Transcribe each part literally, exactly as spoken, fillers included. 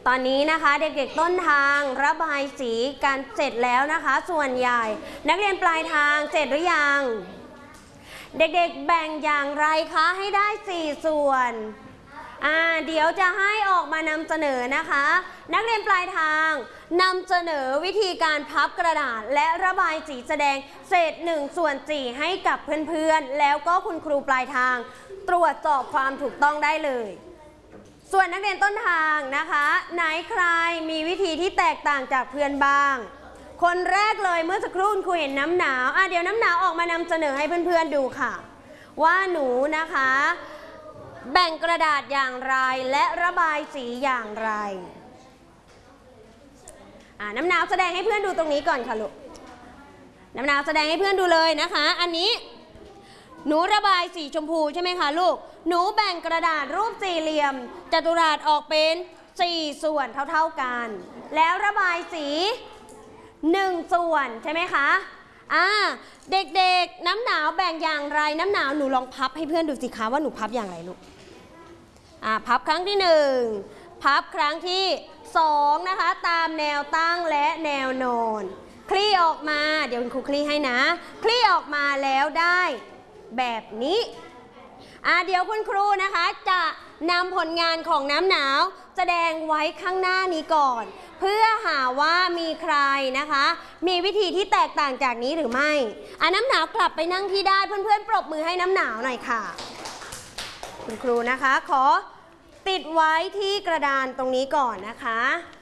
ตอนนี้นะคะเด็กๆต้นทางระบายสีกันเสร็จแล้วนะคะส่วนใหญ่นักเรียนปลายทางเสร็จหรือยังเด็กๆแบ่งอย่างไรคะให้ได้สี่ส่วนอ่าเดี๋ยวจะให้ออกมานำเสนอนะคะนักเรียนปลายทางนำเสนอวิธีการพับกระดาษและระบายสีแสดงเศษหนึ่งส่วนสี่ให้กับเพื่อนๆแล้วก็คุณครูปลายทางตรวจสอบความถูกต้องได้เลยส่วนนักเรียนต้นทางนะคะไหนใครมีวิธีที่แตกต่างจากเพื่อนบ้างคนแรกเลยเมื่อสักครู่คุณครูเห็นน้ำหนาวอ่ะเดี๋ยวน้ำหนาวออกมานำเสนอให้เพื่อนๆดูค่ะว่าหนูนะคะแบ่งกระดาษอย่างไรและระบายสีอย่างไรอ่ะน้ำหนาวแสดงให้เพื่อนดูตรงนี้ก่อนค่ะลูกน้ำหนาวแสดงให้เพื่อนดูเลยนะคะอันนี้หนูระบายสีชมพูใช่ไหมคะลูกหนูแบ่งกระดาษรูปสี่เหลี่ยมจัตุรัสออกเป็นสี่ส่วนเท่าๆกันแล้วระบายสีหนึ่งส่วนใช่ไหมคะอ่าเด็กๆน้ำหนาวแบ่งอย่างไรน้ำหนาวหนูลองพับให้เพื่อนดูสิคะว่าหนูพับอย่างไรลูกอ่าพับครั้งที่หนึ่งพับครั้งที่สองนะคะตามแนวตั้งและแนวนอนคลี่ออกมาเดี๋ยวคุณครูคลี่ให้นะคลี่ออกมาแล้วได้แบบนี้อ่าเดี๋ยวคุณครูนะคะจะนำผลงานของน้ำหนาวแสดงไว้ข้างหน้านี้ก่อนเพื่อหาว่ามีใครนะคะมีวิธีที่แตกต่างจากนี้หรือไม่อ่าน้ำหนาวกลับไปนั่งที่ได้เพื่อนๆปรบมือให้น้ำหนาวหน่อยค่ะคุณครูนะคะขอติดไว้ที่กระดานตรงนี้ก่อนนะคะ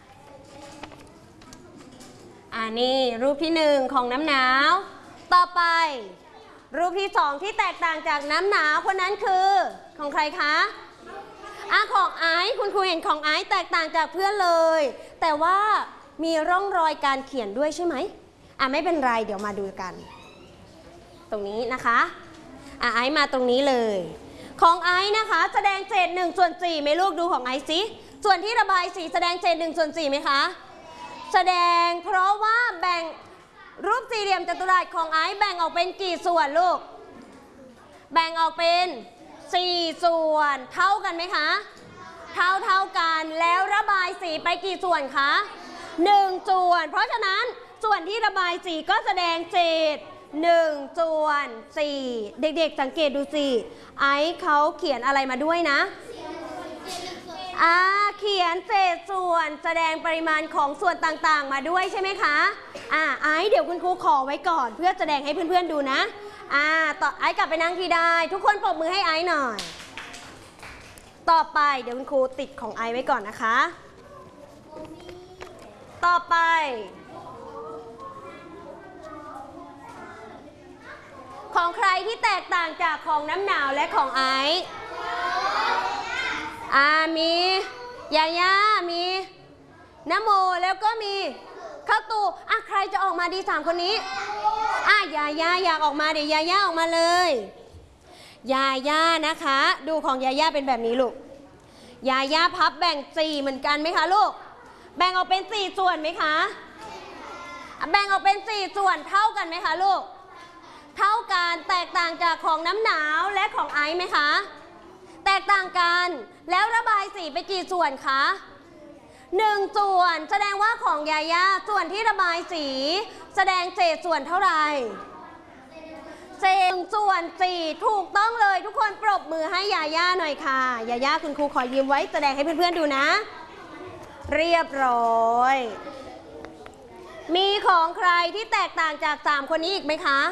อ่านี่รูปที่หนึ่งของน้ำหนาวต่อไปรูปที่สองที่แตกต่างจากน้ำหนาวคนนั้นคือของใครคะอ่ะของไอซ์คุณครูเห็นของไอซ์แตกต่างจากเพื่อนเลยแต่ว่ามีร่องรอยการเขียนด้วยใช่ไหมอ่ะไม่เป็นไรเดี๋ยวมาดูกันตรงนี้นะคะอ่ะไอซ์มาตรงนี้เลยของไอซ์นะคะแสดงเศษหนึ่งส่วนสี่ไหมลูกดูของไอซ์สิส่วนที่ระบายสีแสดงเศษหนึ่งส่วนสี่ไหมคะแสดงเพราะว่าแบ่งรูปสี่เหลี่ยมจัตุรัสของไอซ์แบ่งออกเป็นกี่ส่วนลูกแบ่งออกเป็นสี่ส่วนเท่ากันไหมคะเท่าเท่ากันแล้วระบายสีไปกี่ส่วนคะหนึ่งส่วนเพราะฉะนั้นส่วนที่ระบายสีก็แสดงเศษหนึ่งส่วนสี่เด็กๆสังเกตดูสิไอซ์เขาเขียนอะไรมาด้วยนะอ่าเขียนเศษส่วนแสดงปริมาณของส่วนต่างๆมาด้วยใช่ไหมคะอ่าไอซ์เดี๋ยวคุณครูขอไว้ก่อนเพื่อแสดงให้เพื่อนๆดูนะอ่าต่อไอซ์กลับไปนั่งที่ได้ทุกคนปรบมือให้ไอซ์หน่อยต่อไปเดี๋ยวคุณครูติดของไอซ์ไว้ก่อนนะคะต่อไปของใครที่แตกต่างจากของน้ำหนาวและของไอซ์อ่ามียาย่ามีนโมแล้วก็มีข้าวตูอ่ะใครจะออกมาดีสามคนนี้อ่ะยาย่าอยากออกมาเดี๋ยวยาย่าออกมาเลยยาย่านะคะดูของยาย่าเป็นแบบนี้ลูกยาย่าพับแบ่งสี่เหมือนกันไหมคะลูกแบ่งออกเป็นสี่ส่วนไหมคะแบ่งออกเป็นสี่ส่วนเท่ากันไหมคะลูกเท่ากันแตกต่างจากของน้ำหนาวและของไอซ์ไหมคะแตกต่างกันแล้วระบายสีไปกี่ส่วนคะหนึ่งส่วนแสดงว่าของยาย่าส่วนที่ระบายสีแสดงเศษส่วนเท่าไหร่เศษส่วนสี่ถูกต้องเลยทุกคนปรบมือให้ยาย่าหน่อยค่ะยาย่าคุณครูขอยืมไว้แสดงให้เพื่อนๆดูนะเรียบร้อยมีของใครที่แตกต่างจากสามคนนี้อีกไหมคะ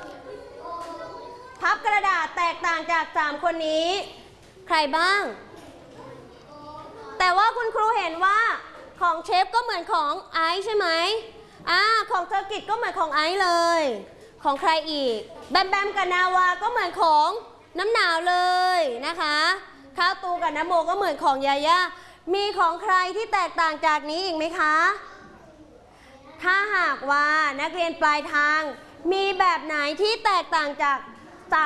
พับกระดาษแตกต่างจากสามคนนี้ใครบ้างแต่ว่าคุณครูเห็นว่าของเชฟก็เหมือนของไอซ์ใช่ไหมอ่าของเซอร์กิตก็เหมือนของไอซ์เลยของใครอีกแบมแบมกับนาวาก็เหมือนของน้ำหนาวเลยนะคะข้าวตูกับน้ำโมก็เหมือนของยาย่ามีของใครที่แตกต่างจากนี้อีกไหมคะถ้าหากว่านักเรียนปลายทางมีแบบไหนที่แตกต่างจาก